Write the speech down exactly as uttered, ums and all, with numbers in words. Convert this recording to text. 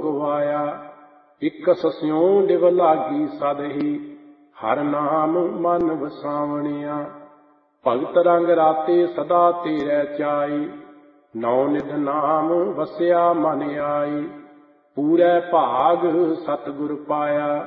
ਗਵਾਇਆ। ਇਕਸ ਸਿਉ ਲਿਵ ਲਾਗੀ ਸਦਹੀ, ਹਰ ਨਾਮ ਮਨ ਵਸਾਵਣਿਆ। ਭਗਤ ਰੰਗ ਰਾਤੇ ਸਦਾ ਤੇਰੇ ਚਾਈ, ਨੌ ਨਿਧ ਨਾਮ ਵਸਿਆ ਮਨ ਆਈ। ਪੂਰੇ ਭਾਗ ਸਤਿਗੁਰ ਪਾਇਆ,